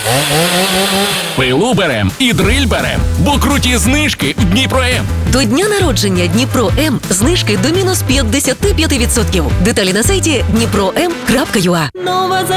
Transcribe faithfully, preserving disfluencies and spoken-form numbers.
Пилу берем і дриль берем, бо круті знижки в Дніпро-М. До дня народження Дніпро-М знижки до мінус п'ятдесят п'ять відсотків. Деталі на сайті дніпро ем крапка ю а. Нова